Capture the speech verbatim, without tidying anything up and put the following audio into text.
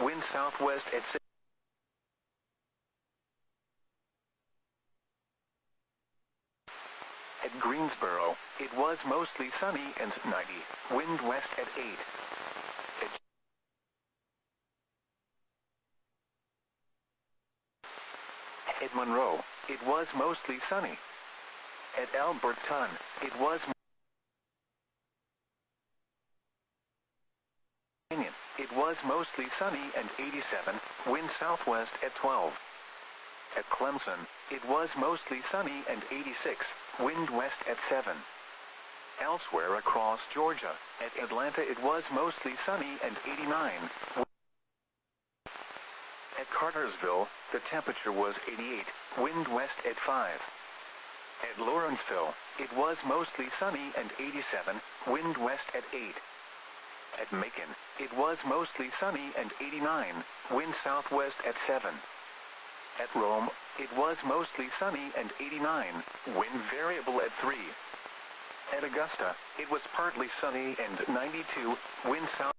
wind southwest at six. At Greensboro, it was mostly sunny and ninety, wind west at eight. At, at Monroe, it was mostly sunny. At Alberton, it was it was mostly sunny and eighty-seven, wind southwest at twelve. At Clemson, it was mostly sunny and eighty-six, wind west at seven. Elsewhere across Georgia, at Atlanta it was mostly sunny and eighty-nine. At Cartersville, the temperature was eighty-eight, wind west at five. At Lawrenceville, it was mostly sunny and eighty-seven, wind west at eight. At Macon, it was mostly sunny and eighty-nine, wind southwest at seven. At Rome, it was mostly sunny and eighty-nine, wind variable at three. At Augusta, it was partly sunny and ninety-two, wind south.